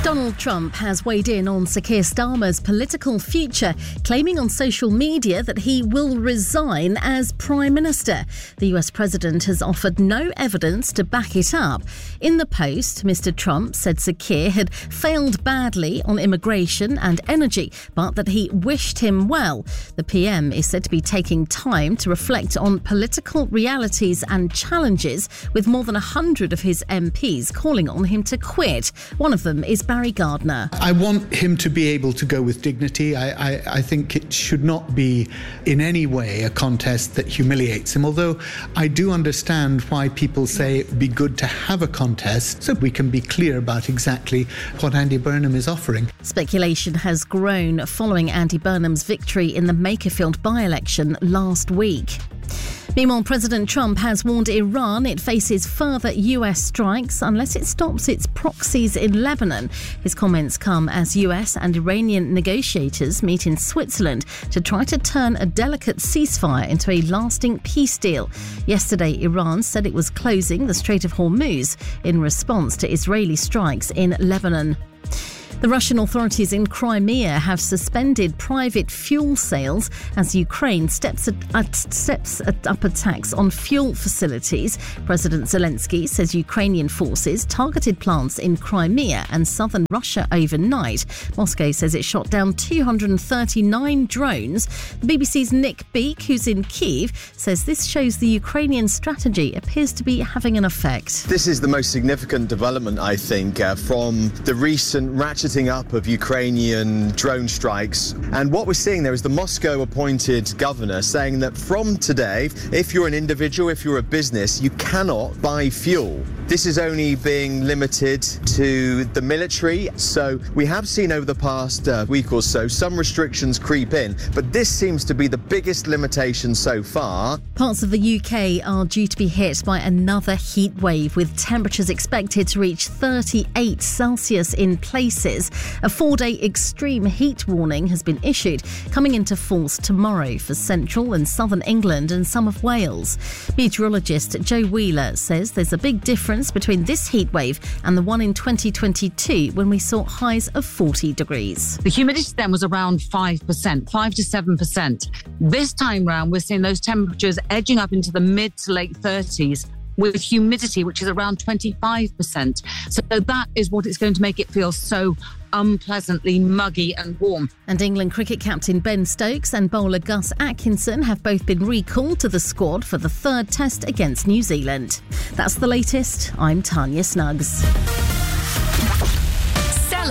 Donald Trump has weighed in on Sir Keir Starmer's political future, claiming on social media that he will resign as Prime Minister. The US President has offered no evidence to back it up. In the post, Mr Trump said Sir Keir had failed badly on immigration and energy, but that he wished him well. The PM is said to be taking time to reflect on political realities and challenges, with more than 100 of his MPs calling on him to quit. One of them is Barry Gardiner. I want him to be able to go with dignity. I think it should not be in any way a contest that humiliates him, although I do understand why people say it'd be good to have a contest so we can be clear about exactly what Andy Burnham is offering. Speculation has grown following Andy Burnham's victory in the Makerfield by-election last week. Meanwhile, President Trump has warned Iran it faces further US strikes unless it stops its proxies in Lebanon. His comments come as US and Iranian negotiators meet in Switzerland to try to turn a delicate ceasefire into a lasting peace deal. Yesterday, Iran said it was closing the Strait of Hormuz in response to Israeli strikes in Lebanon. The Russian authorities in Crimea have suspended private fuel sales as Ukraine steps up attacks on fuel facilities. President Zelensky says Ukrainian forces targeted plants in Crimea and southern Russia overnight. Moscow says it shot down 239 drones. The BBC's Nick Beake, who's in Kyiv, says this shows the Ukrainian strategy appears to be having an effect. This is the most significant development, I think, from the recent ratcheting up of Ukrainian drone strikes. And what we're seeing there is the Moscow-appointed governor saying that from today, if you're an individual, if you're a business, you cannot buy fuel. This is only being limited to the military. So we have seen over the past week or so some restrictions creep in, but this seems to be the biggest limitation so far. Parts of the UK are due to be hit by another heat wave, with temperatures expected to reach 38 Celsius in places. A 4-day extreme heat warning has been issued, coming into force tomorrow for central and southern England and some of Wales. Meteorologist Joe Wheeler says there's a big difference between this heat wave and the one in 2022 when we saw highs of 40 degrees. The humidity then was around 5%, 5 to 7%. This time round, we're seeing those temperatures edging up into the mid to late 30s. With humidity, which is around 25%. So that is what it's going to make it feel so unpleasantly muggy and warm. And England cricket captain Ben Stokes and bowler Gus Atkinson have both been recalled to the squad for the third test against New Zealand. That's the latest. I'm Tanya Snuggs.